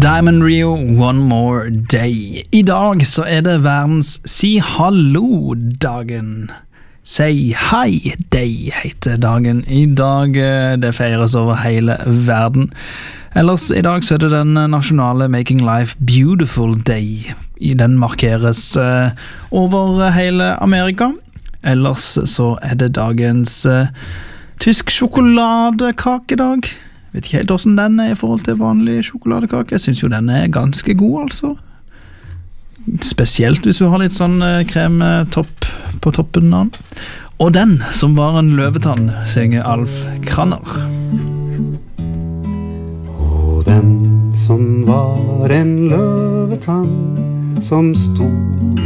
Diamond Rio, One More Day. I dag så det verdens Si hallo-dagen. Say hi day heter dagen i dag. Det feires over hele verden. Ellers i dag så det den nasjonale Making Life Beautiful Day. Den markeres over hele Amerika. Ellers så det dagens tysk sjokoladekakedag. Vet ikke helt hvordan den i forhold til vanlig sjokoladekake. Jeg synes jo den ganske god, altså. Spesielt hvis du har litt sånn kremtopp på toppen av den. Og den som var en løvetann, synger Alf Kranner. Og den som var en løvetann, som stod